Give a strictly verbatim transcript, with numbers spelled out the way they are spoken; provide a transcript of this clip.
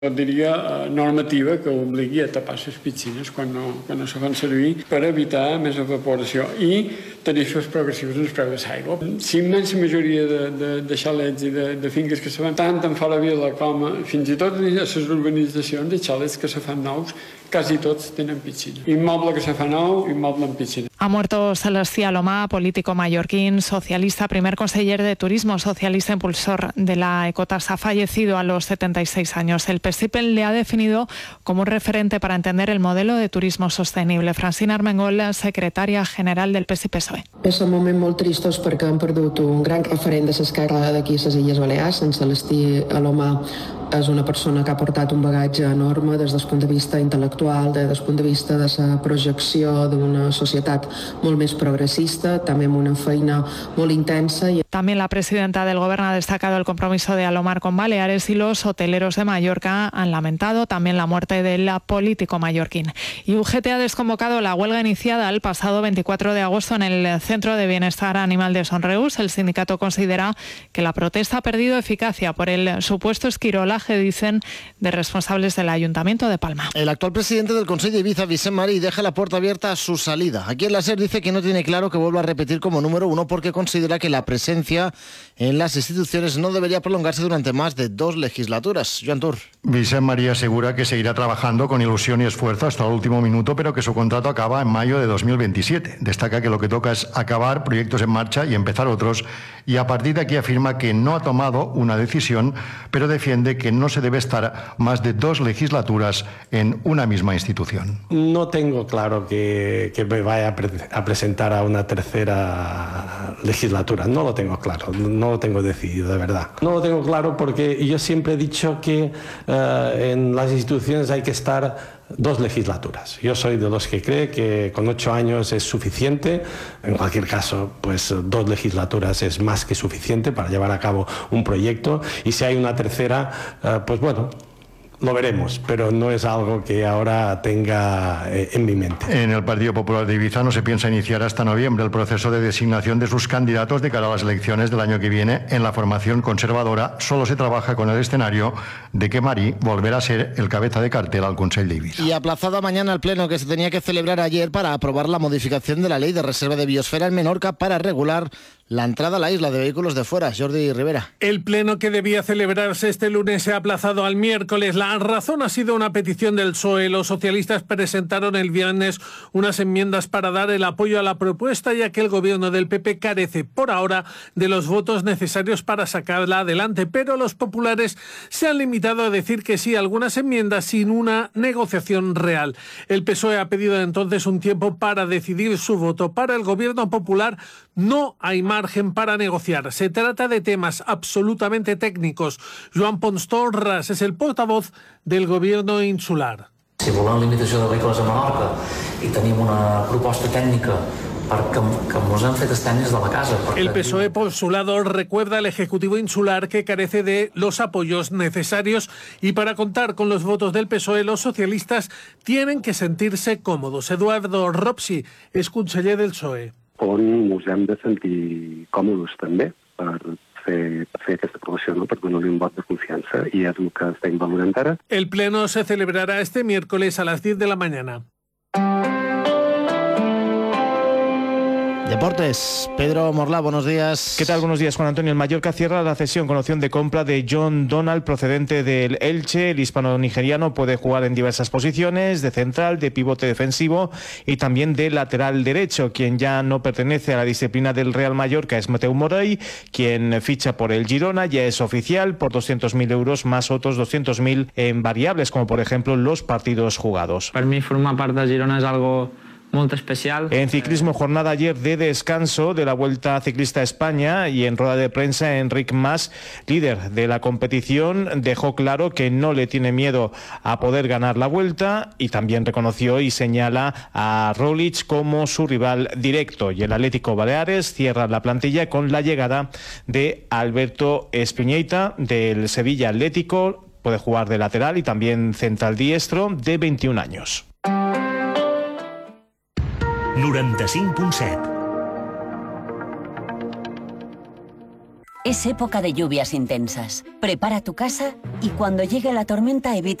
diria, normativa que obligui a tapar les piscines quan no, quan no se fan servir per evitar més evaporació i tarifes progressives en els preus de l'aigua. Si immensa majoria de, de, de xalets i de, de finques que se fan tant en fora vila com fins i tot a les urbanitzacions de xalets que se fan nous, quasi tots tenen piscina. Immoble que se fa nou, immoble amb piscina. Ha muerto Celestí Alomà, político mallorquín, socialista, primer conseller de Turismo, socialista impulsor de la ecotasa, fallecido a los setenta y seis años. El P S I P le ha definido como un referente para entender el modelo de turismo sostenible. Francina Armengol, secretaria general del P S I P S O E. És un moment molt tristos perquè hem perdut un gran referent de l'esquerra d'aquí a les Illes Balears. En Celestí Alomà és una persona que ha portat un bagatge enorme des del punt de vista intel·lectual, des del punt de vista de la projecció d'una societat molt més progresista, també amb una feina molt intensa. También la presidenta del Gobierno ha destacado el compromiso de Alomar con Baleares y los hoteleros de Mallorca han lamentado también la muerte del político mallorquín. Y U G T ha desconvocado la huelga iniciada el pasado veinticuatro de agosto en el Centro de Bienestar Animal de Son Reus. El sindicato considera que la protesta ha perdido eficacia por el supuesto esquirolaje, dicen, de responsables del Ayuntamiento de Palma. El actual presidente del Consejo de Ibiza, Vicent Marí, deja la puerta abierta a su salida. Aquí en la SER dice que no tiene claro que vuelva a repetir como número uno porque considera que la presencia en las instituciones no debería prolongarse durante más de dos legislaturas. Joan Tur. Vicent Marí asegura que seguirá trabajando con ilusión y esfuerzo hasta el último minuto, pero que su contrato acaba en mayo de dos mil veintisiete. Destaca que lo que toca es acabar proyectos en marcha y empezar otros, y a partir de aquí afirma que no ha tomado una decisión, pero defiende que no se debe estar más de dos legislaturas en una misma institución. No tengo claro que, que me vaya a, pre a presentar a una tercera legislatura, no lo tengo claro, no lo tengo decidido, de verdad. No lo tengo claro porque yo siempre he dicho que uh, en las instituciones hay que estar dos legislaturas. Yo soy de los que cree que con ocho años es suficiente. En cualquier caso, pues dos legislaturas es más que suficiente para llevar a cabo un proyecto, y si hay una tercera, uh, pues bueno, lo veremos, pero no es algo que ahora tenga eh, en mi mente. En el Partido Popular de Ibiza no se piensa iniciar hasta noviembre el proceso de designación de sus candidatos de cara a las elecciones del año que viene. En la formación conservadora solo se trabaja con el escenario de que Marí volverá a ser el cabeza de cartel al Consell de Ibiza. Y aplazado a mañana el pleno que se tenía que celebrar ayer para aprobar la modificación de la Ley de Reserva de Biosfera en Menorca para regular la entrada a la isla de vehículos de fuera. Jordi Rivera. El pleno que debía celebrarse este lunes se ha aplazado al miércoles. La razón ha sido una petición del P S O E. Los socialistas presentaron el viernes unas enmiendas para dar el apoyo a la propuesta, ya que el gobierno del P P carece por ahora de los votos necesarios para sacarla adelante, pero los populares se han limitado a decir que sí a algunas enmiendas sin una negociación real. El P S O E ha pedido entonces un tiempo para decidir su voto. Para el gobierno popular no hay margen para negociar. Se trata de temas absolutamente técnicos. Joan Pons Torres es el portavoz del gobierno insular. Si volem limitació de vehicles a Menorca i tenim una proposta tècnica perquè que ens han fet els tècnics de la casa. El P S O E, por su lado, recuerda al Ejecutivo insular que carece de los apoyos necesarios, y para contar con los votos del P S O E, los socialistas tienen que sentirse cómodos. Eduardo Ropsi es conseller del P S O E. On ens hem de sentir còmodes també per fer, per fer aquesta aprovació, no? Per donar-li un vot de confiança, i és el que estem valorant ara. El pleno se celebrará este miércoles a las diez de la mañana. Deportes, Pedro Morla, buenos días. ¿Qué tal? Buenos días, Juan Antonio. El Mallorca cierra la cesión con opción de compra de John Donald, procedente del Elche. El hispano-nigeriano puede jugar en diversas posiciones, de central, de pivote defensivo y también de lateral derecho. Quien ya no pertenece a la disciplina del Real Mallorca es Mateu Morey, quien ficha por el Girona, ya es oficial, por doscientos mil euros más otros doscientos mil en variables, como por ejemplo los partidos jugados. Para mí formar parte de Girona es algo muy especial. En ciclismo, jornada ayer de descanso de la Vuelta Ciclista a España, y en rueda de prensa Enric Mas, líder de la competición, dejó claro que no le tiene miedo a poder ganar la Vuelta, y también reconoció y señala a Roglic como su rival directo. Y el Atlético Baleares cierra la plantilla con la llegada de Alberto Espineta del Sevilla Atlético. Puede jugar de lateral y también central diestro, de veintiún años. noranta-cinc punt set. Es época de lluvias intensas. Prepara tu casa y cuando llegue la tormenta evita